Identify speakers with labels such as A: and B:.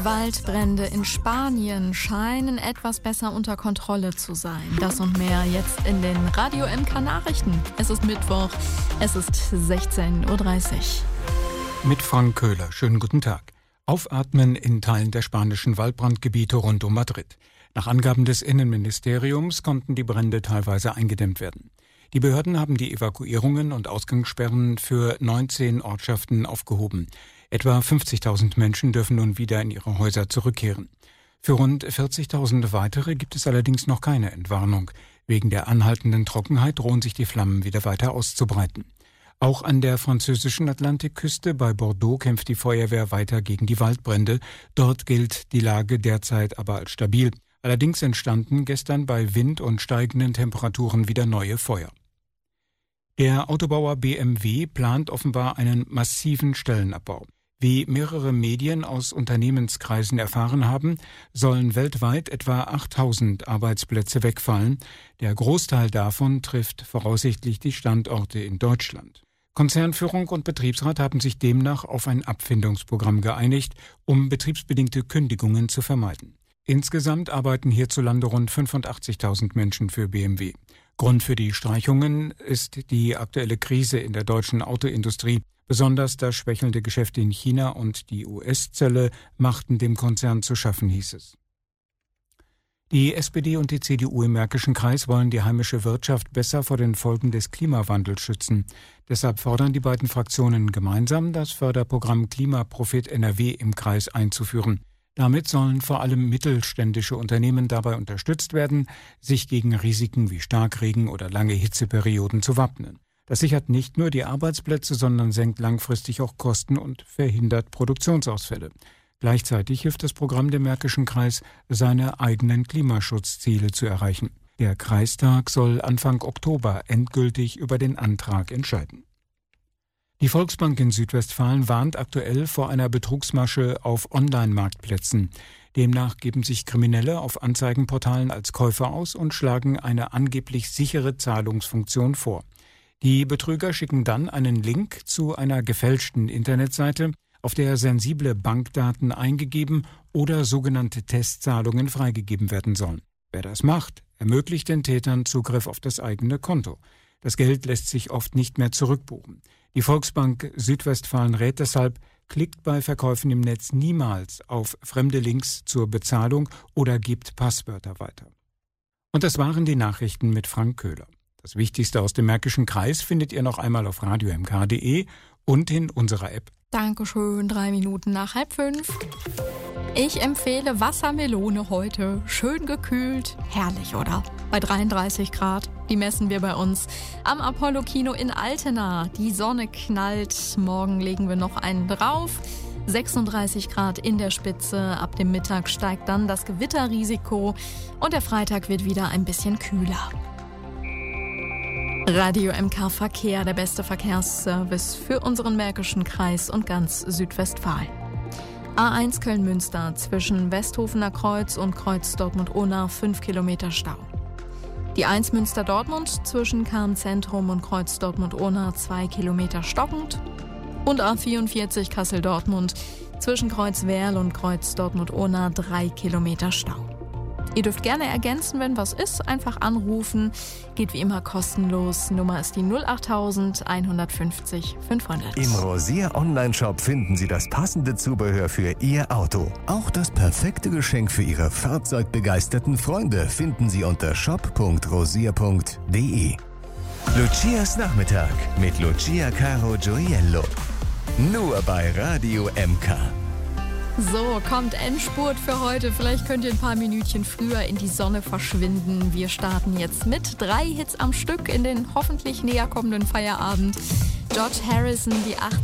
A: Waldbrände in Spanien scheinen etwas besser unter Kontrolle zu sein. Das und mehr jetzt in den Radio MK Nachrichten. Es ist Mittwoch, es ist 16:30 Uhr.
B: Mit Frank Köhler, schönen guten Tag. Aufatmen in Teilen der spanischen Waldbrandgebiete rund um Madrid. Nach Angaben des Innenministeriums konnten die Brände teilweise eingedämmt werden. Die Behörden haben die Evakuierungen und Ausgangssperren für 19 Ortschaften aufgehoben. Etwa 50.000 Menschen dürfen nun wieder in ihre Häuser zurückkehren. Für rund 40.000 weitere gibt es allerdings noch keine Entwarnung. Wegen der anhaltenden Trockenheit drohen sich die Flammen wieder weiter auszubreiten. Auch an der französischen Atlantikküste bei Bordeaux kämpft die Feuerwehr weiter gegen die Waldbrände. Dort gilt die Lage derzeit aber als stabil. Allerdings entstanden gestern bei Wind und steigenden Temperaturen wieder neue Feuer. Der Autobauer BMW plant offenbar einen massiven Stellenabbau. Wie mehrere Medien aus Unternehmenskreisen erfahren haben, sollen weltweit etwa 8.000 Arbeitsplätze wegfallen. Der Großteil davon trifft voraussichtlich die Standorte in Deutschland. Konzernführung und Betriebsrat haben sich demnach auf ein Abfindungsprogramm geeinigt, um betriebsbedingte Kündigungen zu vermeiden. Insgesamt arbeiten hierzulande rund 85.000 Menschen für BMW. Grund für die Streichungen ist die aktuelle Krise in der deutschen Autoindustrie. Besonders das schwächelnde Geschäft in China und die US-Zölle machten dem Konzern zu schaffen, hieß es. Die SPD und die CDU im Märkischen Kreis wollen die heimische Wirtschaft besser vor den Folgen des Klimawandels schützen. Deshalb fordern die beiden Fraktionen gemeinsam, das Förderprogramm Klimaprofit NRW im Kreis einzuführen. Damit sollen vor allem mittelständische Unternehmen dabei unterstützt werden, sich gegen Risiken wie Starkregen oder lange Hitzeperioden zu wappnen. Das sichert nicht nur die Arbeitsplätze, sondern senkt langfristig auch Kosten und verhindert Produktionsausfälle. Gleichzeitig hilft das Programm dem Märkischen Kreis, seine eigenen Klimaschutzziele zu erreichen. Der Kreistag soll Anfang Oktober endgültig über den Antrag entscheiden. Die Volksbank in Südwestfalen warnt aktuell vor einer Betrugsmasche auf Online-Marktplätzen. Demnach geben sich Kriminelle auf Anzeigenportalen als Käufer aus und schlagen eine angeblich sichere Zahlungsfunktion vor. Die Betrüger schicken dann einen Link zu einer gefälschten Internetseite, auf der sensible Bankdaten eingegeben oder sogenannte Testzahlungen freigegeben werden sollen. Wer das macht, ermöglicht den Tätern Zugriff auf das eigene Konto. Das Geld lässt sich oft nicht mehr zurückbuchen. Die Volksbank Südwestfalen rät deshalb, klickt bei Verkäufen im Netz niemals auf fremde Links zur Bezahlung oder gebt Passwörter weiter. Und das waren die Nachrichten mit Frank Köhler. Das Wichtigste aus dem Märkischen Kreis findet ihr noch einmal auf radiomk.de und in unserer App.
A: Dankeschön, 3 Minuten nach 4:30. Ich empfehle Wassermelone heute. Schön gekühlt. Herrlich, oder? Bei 33 Grad. Die messen wir bei uns am Apollo-Kino in Altena. Die Sonne knallt. Morgen legen wir noch einen drauf. 36 Grad in der Spitze. Ab dem Mittag steigt dann das Gewitterrisiko. Und der Freitag wird wieder ein bisschen kühler. Radio MK Verkehr, der beste Verkehrsservice für unseren Märkischen Kreis und ganz Südwestfalen. A1 Köln-Münster zwischen Westhofener Kreuz und Kreuz Dortmund-Unna 5 Kilometer Stau. Die 1 Münster-Dortmund zwischen Kernzentrum und Kreuz Dortmund-Unna 2 Kilometer stockend. Und A44 Kassel-Dortmund zwischen Kreuz Werl und Kreuz Dortmund-Unna 3 Kilometer Stau. Ihr dürft gerne ergänzen, wenn was ist, einfach anrufen. Geht wie immer kostenlos. Nummer ist die 08000 150 500.
C: Im Rosier Online-Shop finden Sie das passende Zubehör für Ihr Auto. Auch das perfekte Geschenk für Ihre fahrzeugbegeisterten Freunde finden Sie unter shop.rosier.de. Lucias Nachmittag mit Lucia Caro Gioiello. Nur bei Radio MK.
A: So, kommt Endspurt für heute. Vielleicht könnt ihr ein paar Minütchen früher in die Sonne verschwinden. Wir starten jetzt mit 3 Hits am Stück in den hoffentlich näher kommenden Feierabend. George Harrison, die 80